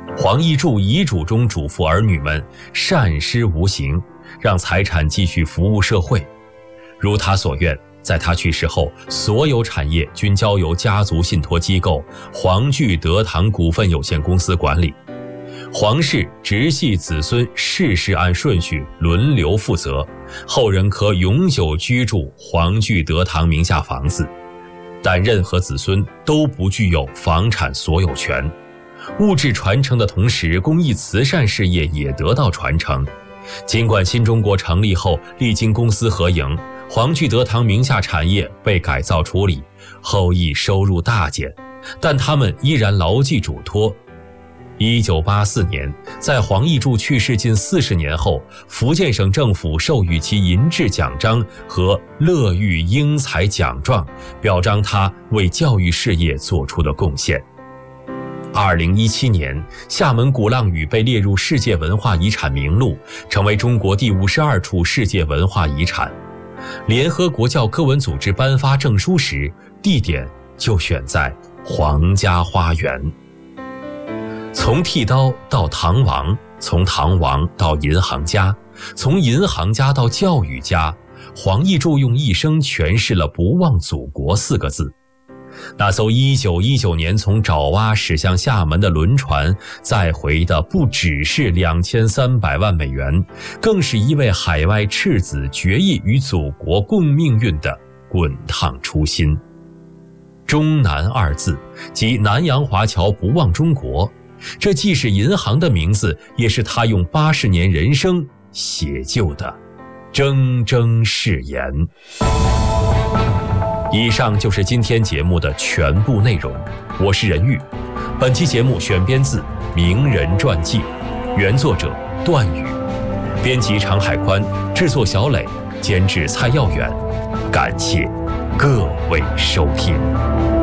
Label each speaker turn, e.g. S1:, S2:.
S1: 黄奕柱遗嘱中嘱咐儿女们善施无形，让财产继续服务社会。如他所愿，在他去世后，所有产业均交由家族信托机构黄聚德堂股份有限公司管理。黄氏直系子孙世事按顺序轮流负责，后人可永久居住黄聚德堂名下房子，但任何子孙都不具有房产所有权。物质传承的同时，公益慈善事业也得到传承。尽管新中国成立后历经公私合营，黄聚德堂名下产业被改造处理，后裔收入大减，但他们依然牢记嘱托。1984年，在黄奕柱去世近40年后，福建省政府授予其银质奖章和乐育英才奖状，表彰他为教育事业做出的贡献。2017年，厦门鼓浪屿被列入世界文化遗产名录，成为中国第52处世界文化遗产。联合国教科文组织颁发证书时，地点就选在皇家花园。从剃刀到唐王，从唐王到银行家，从银行家到教育家，黄奕柱用一生诠释了不忘祖国4个字。那艘1919年从爪哇驶向厦门的轮船，载回的不只是2300万美元，更是一位海外赤子决意与祖国共命运的滚烫初心。中南2字，即南洋华侨不忘中国，这既是银行的名字，也是他用80年人生写就的铮铮誓言。以上就是今天节目的全部内容，我是任玉。本期节目选编自《名人传记》，原作者段宇，编辑常海宽，制作小磊，监制蔡耀远。感谢各位收听。